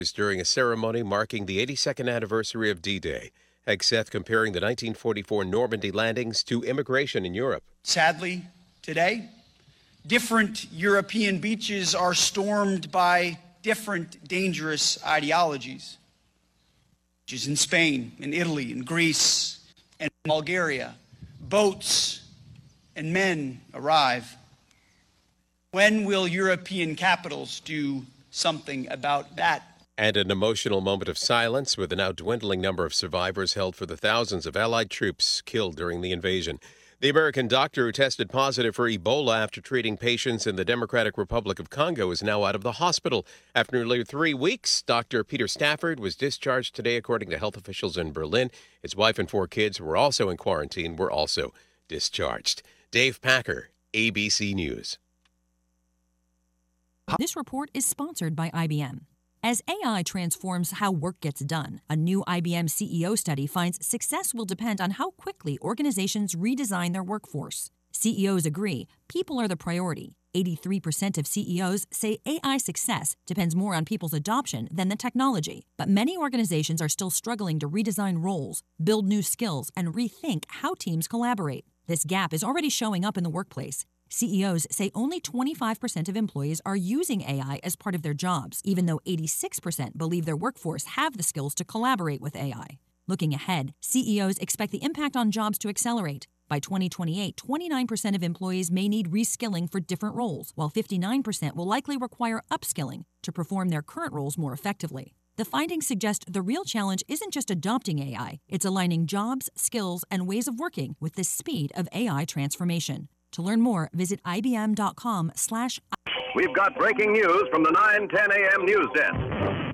during a ceremony marking the 82nd anniversary of D-Day. Hegseth comparing the 1944 Normandy landings to immigration in Europe. Sadly, today, different European beaches are stormed by different dangerous ideologies. Beaches in Spain, in Italy, in Greece, and Bulgaria, boats and men arrive. When will European capitals do something about that? And an emotional moment of silence with the now dwindling number of survivors held for the thousands of Allied troops killed during the invasion. The American doctor who tested positive for Ebola after treating patients in the Democratic Republic of Congo is now out of the hospital. After nearly 3 weeks, Dr. Peter Stafford was discharged today, according to health officials in Berlin. His wife and 4 kids, who were also in quarantine, were also discharged. Dave Packer, ABC News. This report is sponsored by IBM. As AI transforms how work gets done, a new IBM CEO study finds success will depend on how quickly organizations redesign their workforce. CEOs agree people are the priority. 83% of CEOs say AI success depends more on people's adoption than the technology. But many organizations are still struggling to redesign roles, build new skills, and rethink how teams collaborate. This gap is already showing up in the workplace. CEOs say only 25% of employees are using AI as part of their jobs, even though 86% believe their workforce have the skills to collaborate with AI. Looking ahead, CEOs expect the impact on jobs to accelerate. By 2028, 29% of employees may need reskilling for different roles, while 59% will likely require upskilling to perform their current roles more effectively. The findings suggest the real challenge isn't just adopting AI, it's aligning jobs, skills, and ways of working with the speed of AI transformation. To learn more, visit ibm.com/. We've got breaking news from the 9:10 a.m. news desk.